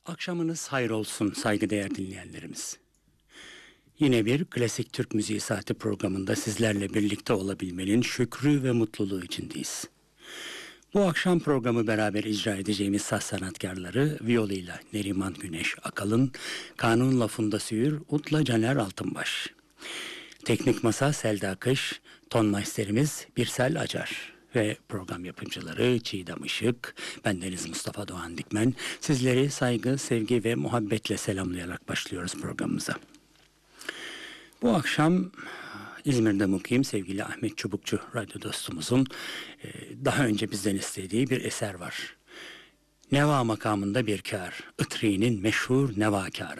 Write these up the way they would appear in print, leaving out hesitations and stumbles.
Akşamınız hayır olsun saygıdeğer dinleyenlerimiz. Yine bir klasik Türk müziği saati programında sizlerle birlikte olabilmenin şükrü ve mutluluğu içindeyiz. Bu akşam programı beraber icra edeceğimiz saz sanatkarları viyoluyla Neriman Güneş Akalın, kanunla Funda Süür, utla Caner Altınbaş. Teknik masa Selda Kış, ton maisterimiz Birsel Acar ve program yapımcıları Çiğdem Işık, bendeniz Mustafa Doğan Dikmen. Sizleri saygı, sevgi ve muhabbetle selamlayarak başlıyoruz programımıza. Bu akşam İzmir'de mukim sevgili Ahmet Çubukçu radyo dostumuzun daha önce bizden istediği bir eser var. Neva makamında bir kâr, Itri'nin meşhur nevakârı.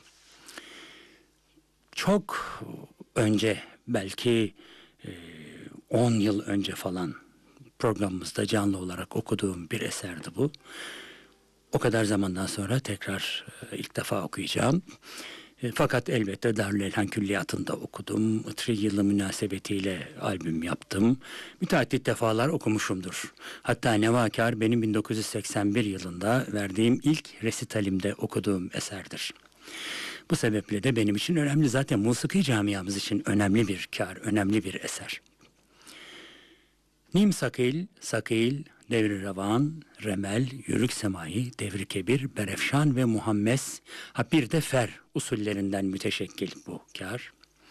Çok önce, belki 10 yıl önce falan programımızda canlı olarak okuduğum bir eserdi bu. O kadar zamandan sonra tekrar ilk defa okuyacağım. Fakat elbette Darül Elhan Külliyatı'nda okudum. Itri yılı münasebetiyle albüm yaptım. Müteaddit defalar okumuşumdur. Hatta Nevakâr benim 1981 yılında verdiğim ilk resitalimde okuduğum eserdir. Bu sebeple de benim için önemli, zaten musiki camiamız için önemli bir kâr, önemli bir eser. Nim sakil, sakil, devri revan, remel, yürük semai, devri kebir, berefşan ve muhammes, bir de fer usullerinden müteşekkil bu kâr.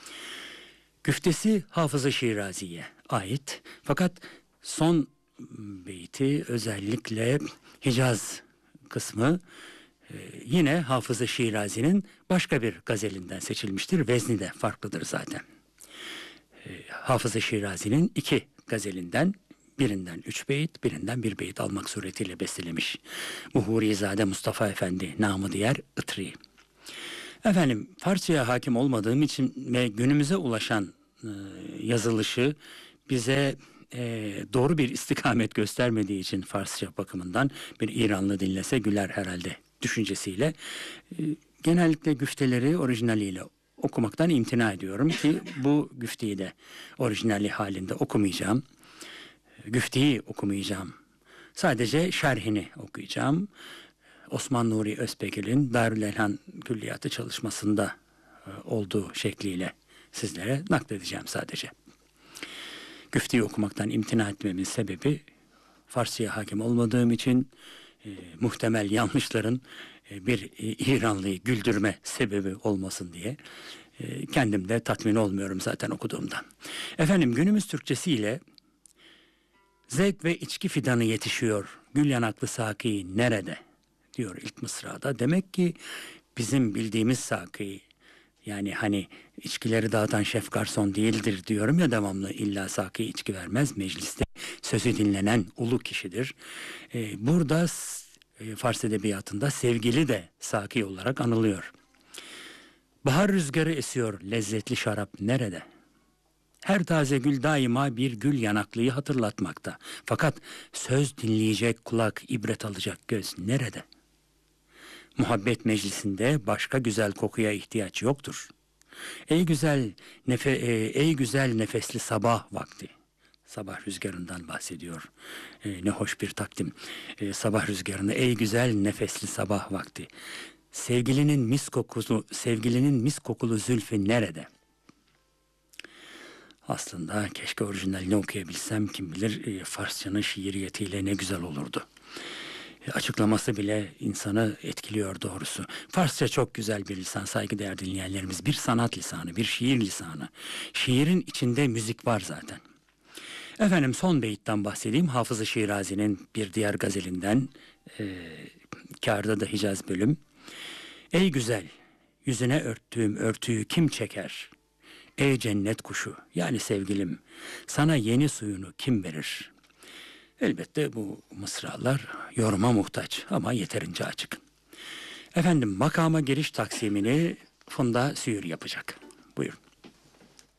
Güftesi Hafız-ı Şirazi'ye ait, fakat son beyti özellikle Hicaz kısmı yine Hafız-ı Şirazi'nin başka bir gazelinden seçilmiştir. Vezni de farklıdır zaten. Hafız-ı Şirazi'nin iki gazelinden, birinden 3 beyit, birinden 1 beyit almak suretiyle bestelemiş. Muhurizade Mustafa Efendi, namı diğer Itri. Efendim, Farsça'ya hakim olmadığım için ve günümüze ulaşan yazılışı bize doğru bir istikamet göstermediği için Farsça bakımından bir İranlı dinlese güler herhalde düşüncesiyle genellikle güfteleri orijinaliyle okumaktan imtina ediyorum ki bu güfteyi de orijinali halinde okumayacağım. Güfteyi okumayacağım. Sadece şerhini okuyacağım. Osman Nuri Özpekil'in Darül Elhan Külliyatı çalışmasında olduğu şekliyle sizlere nakledeceğim sadece. Güfteyi okumaktan imtina etmemin sebebi Farsça'ya hakim olmadığım için muhtemel yanlışların bir İranlıyı güldürme sebebi olmasın diye kendim de tatmin olmuyorum zaten okuduğumdan. Efendim, günümüz Türkçesiyle zevk ve içki fidanı yetişiyor, gül yanaklı Saki nerede diyor ilk mısrada. Demek ki bizim bildiğimiz Saki, yani hani içkileri dağıtan şef garson değildir diyorum ya devamlı, illa Saki içki vermez, mecliste sözü dinlenen ulu kişidir. Burada Fars edebiyatında sevgili de Saki olarak anılıyor. Bahar rüzgarı esiyor, lezzetli şarap nerede? Her taze gül daima bir gül yanaklıyı hatırlatmakta. Fakat söz dinleyecek kulak, ibret alacak göz nerede? Muhabbet meclisinde başka güzel kokuya ihtiyaç yoktur. Ey güzel nefesli sabah vakti. Sabah rüzgarından bahsediyor. Ne hoş bir takdim. Sabah rüzgarını, ey güzel nefesli sabah vakti. Sevgilinin mis kokulu zülfü nerede? Aslında keşke orijinalini okuyabilsem, kim bilir Farsçanın şiiriyetiyle ne güzel olurdu. Açıklaması bile insanı etkiliyor doğrusu. Farsça çok güzel bir lisan saygıdeğer dinleyenlerimiz. Bir sanat lisanı, bir şiir lisanı. Şiirin içinde müzik var zaten. Efendim, son beyitten bahsedeyim. Hafız-ı Şirazi'nin bir diğer gazelinden, kârda da Hicaz bölüm. Ey güzel, yüzüne örttüğüm örtüyü kim çeker? Ey cennet kuşu, yani sevgilim, sana yeni suyunu kim verir? Elbette bu mısralar yoruma muhtaç ama yeterince açık. Efendim, makama giriş taksimini Funda Süür yapacak. Buyurun.